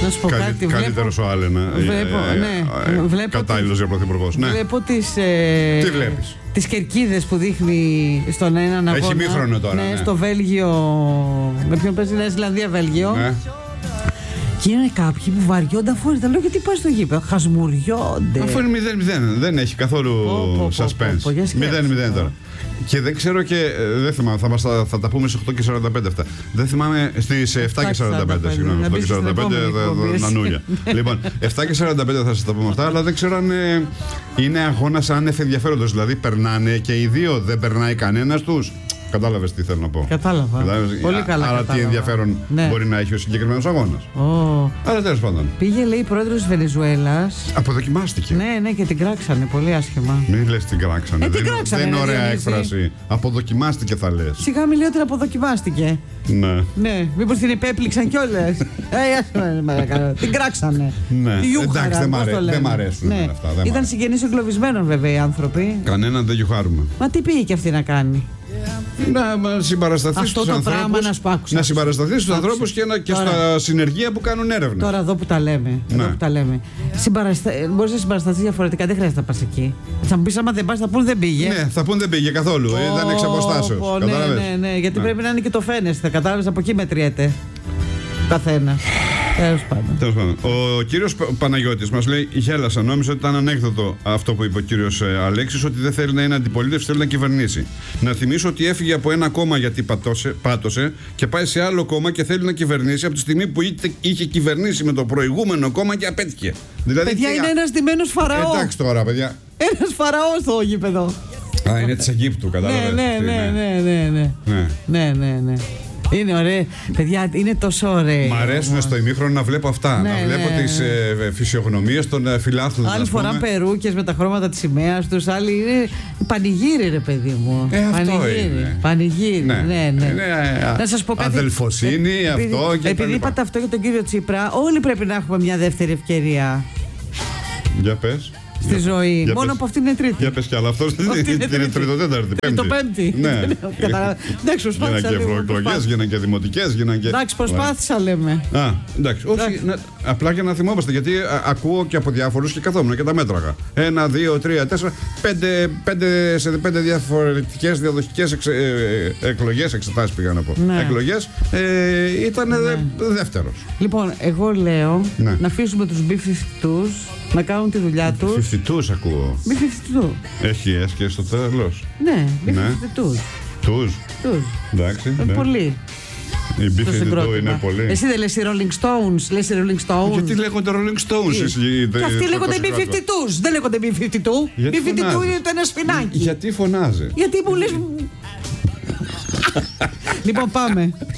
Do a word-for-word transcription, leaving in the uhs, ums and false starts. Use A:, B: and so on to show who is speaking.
A: Να σου πω
B: Καλύ,
A: κάτι.
B: Καλύτερος ο Άλεν.
A: Βλέπω, ε, ναι. Ε, βλέπω
B: κατάλληλος για πρωθυπουργός. Ναι.
A: Βλέπω τις, ε,
B: τι βλέπεις?
A: Τις κερκίδες που δείχνει στον έναν αγώνα.
B: Έχει μήχρονο τώρα.
A: Ναι,
B: ναι.
A: στο Βέλγιο. Με ποιον παίζει, Νέα Ζηλανδία, Βέλγιο.
B: Ναι.
A: Και είναι κάποιοι που βαριόνται αφόρητα. Λέω, γιατί πάει στο γήπεδο? Χασμουριόνται.
B: Αφού είναι μηδέν μηδέν, δεν έχει καθόλου
A: πω, πω,
B: suspense.
A: πω, πω,
B: μηδέν μηδέν τώρα. Και δεν ξέρω και. Δεν θυμάμαι, θα, μας, θα, θα τα πούμε στις οκτώ και σαράντα πέντε αυτά. Δεν θυμάμαι. Στις επτά και σαράντα πέντε, συγγνώμη. επτά και σαράντα πέντε, νανούλια. Λοιπόν, επτά και σαράντα πέντε θα σας τα πούμε αυτά, αλλά δεν ξέρω αν ε, είναι αγώνας άνευ ενδιαφέροντος. Δηλαδή, περνάνε και οι δύο, δεν περνάει κανένας τους. Κατάλαβες τι θέλω να πω?
A: Κατάλαβα.
B: Κατάλαβες,
A: Πολύ καλά.
B: άρα τι ενδιαφέρον
A: ναι.
B: μπορεί να έχει ο συγκεκριμένος αγώνας.
A: Oh.
B: Αλλά τέλος πάντων.
A: Πήγε, λέει, η πρόεδρος της Βενεζουέλας.
B: Αποδοκιμάστηκε.
A: Ναι, ναι, και την κράξανε πολύ άσχημα.
B: Μην λες την κράξανε.
A: Ε, την
B: δεν,
A: κράξανε,
B: δεν είναι ωραία
A: Διονύση.
B: έκφραση. Αποδοκιμάστηκε θα λες.
A: Σιγά μη λέω ότι αποδοκιμάστηκε.
B: Ναι.
A: Ναι, μήπως την υπέπληξαν κιόλας. ε, την κράξανε.
B: Ναι.
A: Τη γιούχαραν,
B: Εντάξει, δεν μ'
A: πώς
B: αρέ-
A: το λένε.
B: δεν μ' αρέσουν
A: Ναι.
B: αυτά. Δεν μ'
A: Ήταν
B: αρέσουν.
A: συγγενείς εγκλωβισμένων βέβαια οι άνθρωποι.
B: Κανέναν δεν γιουχάρουμε.
A: Μα τι πήγε και αυτή να κάνει?
B: Να συμπαρασταθεί
A: Αυτό
B: στους
A: το πράγμα
B: ανθρώπους.
A: να σου άκουσα.
B: Να συμπαρασταθεί στους
A: Άκουσα.
B: ανθρώπους και, να, και
A: Τώρα.
B: στα συνεργεία που κάνουν έρευνα.
A: Τώρα εδώ που τα λέμε. Εδώ
B: Ναι.
A: που τα λέμε. Συμπαραστα... Μπορείς να συμπαρασταθείς διαφορετικά, δεν χρειάζεται να πας εκεί. Θα μου πεις, άμα δεν πας, θα πούν δεν πήγε.
B: Ναι, θα πούν δεν πήγε καθόλου.
A: Ω,
B: Ήταν εξ αποστάσεως.
A: πω, ναι,
B: Κατάλαβες?
A: ναι, ναι, γιατί
B: Ναι.
A: πρέπει να είναι και το φαίνεστε. Κατάλαβες, από εκεί μετριέται. Καθένα. Τέλος πάντων.
B: Τέλος πάντων. Ο κύριος Πα- Παναγιώτης μας λέει: γέλασα, νόμιζα ότι ήταν ανέκδοτο αυτό που είπε ο κύριος ε, Αλέξης, ότι δεν θέλει να είναι αντιπολίτευση, θέλει να κυβερνήσει. Να θυμίσω ότι έφυγε από ένα κόμμα γιατί πατώσε, πάτωσε και πάει σε άλλο κόμμα και θέλει να κυβερνήσει από τη στιγμή που είτε, είχε κυβερνήσει με το προηγούμενο κόμμα και απέτυχε. Δηλαδή,
A: Παιδιά,
B: τι-
A: είναι ένας ντυμένος φαραώ.
B: Εντάξει τώρα, παιδιά.
A: Ένας φαραώ στο γήπεδο.
B: Α, είναι της Αιγύπτου, κατάλαβες.
A: Ναι, ναι,
B: τι
A: ναι,
B: είναι.
A: ναι, ναι, ναι.
B: Ναι.
A: Ναι, ναι, ναι. Είναι ωραία. Παιδιά, είναι τόσο ωραία.
B: Μ' αρέσουν στο ημίχρονο να βλέπω αυτά.
A: Ναι,
B: να βλέπω
A: ναι.
B: τις ε, φυσιογνωμίες των ε, φιλάθλων.
A: Άλλοι
B: ας πούμε.
A: φοράνε περούκες με τα χρώματα της σημαίας τους. Άλλοι είναι πανηγύρι, ρε παιδί μου.
B: Ε, αυτό
A: πανηγύρι.
B: είναι.
A: Πανηγύρι.
B: Ναι.
A: Ναι, ναι.
B: Είναι, ε,
A: Να σας πω κάτι.
B: αδελφοσύνη,
A: Ε,
B: αυτό
A: επειδή-
B: και τα
A: Επειδή
B: λοιπά.
A: είπατε αυτό για τον κύριο Τσίπρα, όλοι πρέπει να έχουμε μια δεύτερη ευκαιρία
B: Για πες.
A: στη ζωή.
B: Για
A: Μόνο
B: πες.
A: που αυτή είναι τρίτη.
B: Για πες κι άλλα. Αυτό
A: Αυτή
B: είναι τρίτο-τέταρτη.
A: Τρίτο-πέμπτη.
B: Ναι.
A: Κατάλαβα. Εντάξει,
B: Γίναν
A: προσπάθησα
B: και
A: λίγο,
B: ευρωεκλογές,
A: προσπάθησα.
B: γίναν και δημοτικές, γίναν και.
A: Εντάξει, προσπάθησα λέμε.
B: Α, εντάξει. Όχι,
A: Εντάξει.
B: να- απλά για να θυμόμαστε, γιατί α, ακούω και από διάφορους και καθόμουν και τα μέτραγα. Ένα, δύο, τρία, τέσσερα, πέντε, πέντε, σε πέντε διαφορετικές διαδοχικές εξ, ε, ε, εκλογές, εξετάσεις πήγα να πω.
A: Ναι.
B: Εκλογές, ε, ήταν δε, δεύτερος.
A: Λοιπόν, εγώ λέω
B: Ναι.
A: να αφήσουμε τους μπι φιφτούς να κάνουν τη δουλειά τους.
B: Φιφτιτούς ακούω.
A: μπι φιφτού.
B: Έχει ες και στο τέλος.
A: Ναι, μπι
B: Ναι.
A: φιφτούς.
B: Τους.
A: Τους.
B: Εντάξει.
A: Είναι
B: ναι.
A: πολύ.
B: Η
A: Το
B: Biffy
A: συγκρότημα.
B: είναι πολύ.
A: Εσύ δεν λες οι Rolling Stones, λες οι Rolling Stones.
B: Γιατί λέγονται Rolling Stones.
A: Τι?
B: εσύ,
A: Και
B: το-
A: αυτοί
B: το-
A: λέγονται
B: το
A: μπι
B: συγκρότημα.
A: φιφτούς, δεν λέγονται μπι φιφτού.
B: Γιατί
A: μπι φιφτού
B: φωνάζεις?
A: είναι το ένα σφινάκι.
B: Γιατί φωνάζει.
A: Γιατί μου λες... Λοιπόν, πάμε.